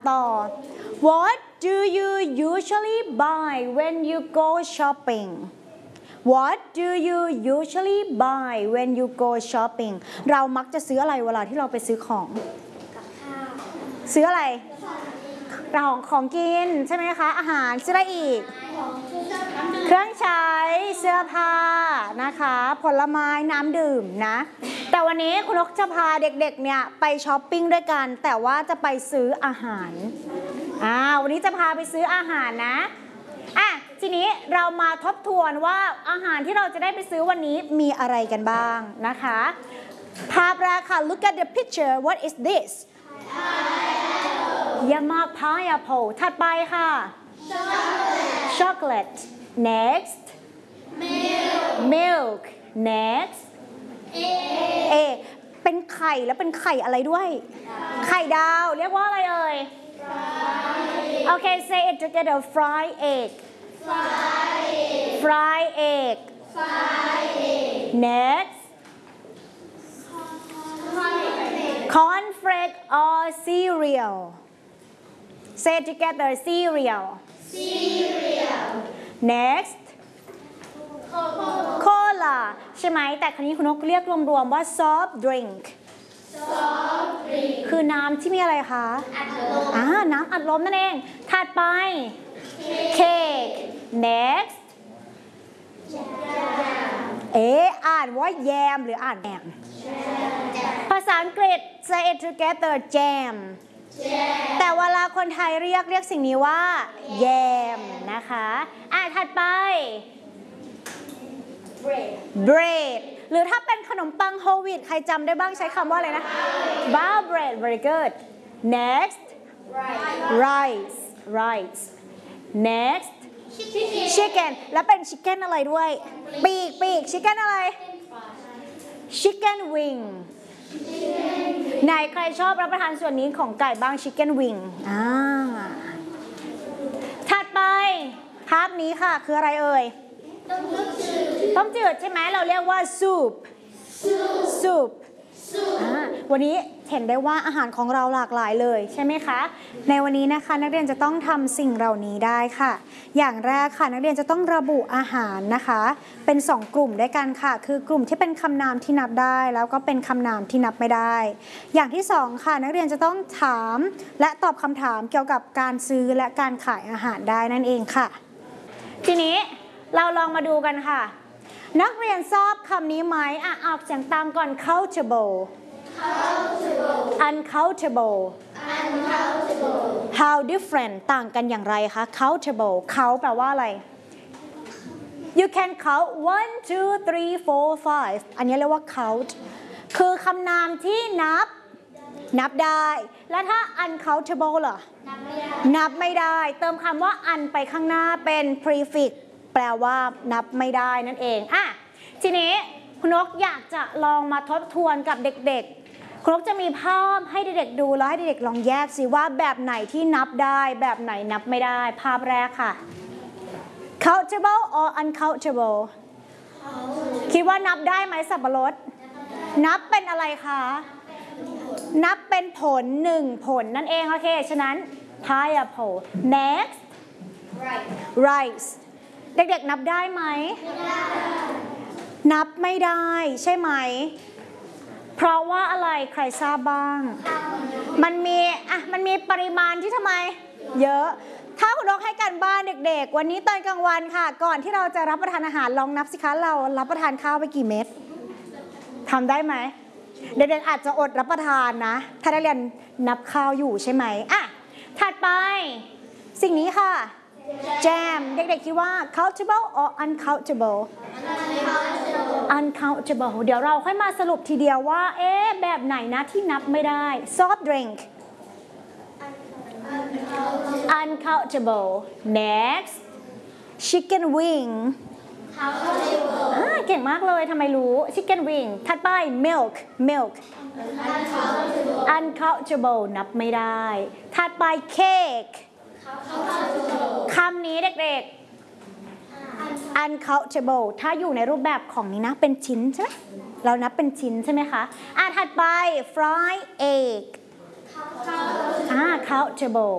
ต่อ What do you usually buy when you go shopping What do you usually buy when you go shopping เรามักจะซื้ออะไรเวลาที่เราไปซื้อของซื้ออะไรของกินใช่ไหมคะอาหารซื้ออะไรอีกเครื่องใช้เสื้อผ้านะคะผลไม้น้ำดื่มนะแต่วันนี้คุณนกจะพาเด็กๆเนี่ยไปช้อปปิ้งด้วยกันแต่ว่าจะไปซื้ออาหารวันนี้จะพาไปซื้ออาหารนะทีนี้เรามาทบทวนว่าอาหารที่เราจะได้ไปซื้อวันนี้มีอะไรกันบ้างนะคะภาพแรกค่ะ look at the picture what is this ยามาก pineapple ถัดไปค่ะ chocolate next milk next เป็นไข่แล้วเป็นไข่อะไรด้วยไข่ดาวเรียกว่าอะไรเอ่ยโอเค say it together fry egg fry egg next cornflake or cereal say it together cereal next cola ใช่ไหมแต่ครั้นี้คุณนกเรียกรวมๆว่า soft drink คือน้ำที่มีอะไรคะน้ำอัดลมนั่นเองถัดไป cake next อ่านว่าแยมหรืออ่านแยมภาษาอังกฤษ say it together jam แต่เวลาคนไทยเรียกสิ่งนี้ว่าแยมนะคะถัดไป bread หรือถ้าเป็นขนมปังโฮลวีตใครจำได้บ้างใช้คำว่าอะไรนะ bar bread very good next rice next chicken แล้วเป็น chicken อะไรด้วยปีก chicken อะไร chicken wing ไหนใครชอบรับประทานส่วนนี้ของไก่บ้าง chicken wing ถัดไปภาพนี้ค่ะคืออะไรเอ่ยต้มจืดใช่ไหมเราเรียกว่า soup วันนี้เห็นได้ว่าอาหารของเราหลากหลายเลยใช่ไหมคะในวันนี้นะคะนักเรียนจะต้องทำสิ่งเหล่านี้ได้ค่ะอย่างแรกค่ะนักเรียนจะต้องระบุอาหารนะคะเป็น2กลุ่มด้วยกันค่ะคือกลุ่มที่เป็นคำนามที่นับได้แล้วก็เป็นคำนามที่นับไม่ได้อย่างที่2ค่ะนักเรียนจะต้องถามและตอบคำถามเกี่ยวกับการซื้อและการขายอาหารได้นั่นเองค่ะทีนี้เราลองมาดูกันค่ะนักเรียนชอบคำนี้ไหมออกเสียงตามก่อน countable uncountable how different ต่างกันอย่างไรคะ countable เขาแปลว่าอะไร you can count 1 2 3 4 5 อันนี้เรียกว่า count คือคำนามที่นับได้แล้วถ้า uncountable เหรอนับไม่ได้เติมคำว่า un ไปข้างหน้าเป็น prefix แปลว่านับไม่ได้นั่นเองทีนี้คุณนกอยากจะลองมาทบทวนกับเด็กๆคุณนกจะมีภาพให้เด็กๆดูแล้วให้เด็กๆลองแยกสิว่าแบบไหนที่นับได้แบบไหนนับไม่ได้ภาพแรกค่ะ countable or uncountable คิดว่านับได้ไหมสับปะรดนับเป็นอะไรคะนับเป็นผล1ผลนั่นเองโอเคฉะนั้น pineapple next rice เด็กๆนับได้ไหมนับไม่ได้ใช่ไหมเพราะว่าอะไรใครทราบบ้างมันมีปริมาณที่ทำไมเยอะถ้าคุณนกให้การบ้านเด็กๆวันนี้ตอนกลางวันค่ะก่อนที่เราจะรับประทานอาหารลองนับสิคะเรารับประทานข้าวไปกี่เม็ดทำได้ไหมเด็กๆอาจจะอดรับประทานนะถ้าได้เรียนนับข้าวอยู่ใช่ไหมถัดไปสิ่งนี้ค่ะjam เด็กๆคิดว่า countable or uncountable uncountable เดี๋ยวเราค่อยมาสรุปทีเดียวว่าแบบไหนนะที่นับไม่ได้ soft drink uncountable next chicken wing เก่งมากเลยทำไมรู้ chicken wing ถัดไป milk uncountable นับไม่ได้ถัดไป cake คำนี้เด็กๆ uncountable ถ้าอยู่ในรูปแบบของนี้นะเป็นชิ้นใช่ไหมเรานับเป็นชิ้นใช่ไหมคะถัดไป fry egg countable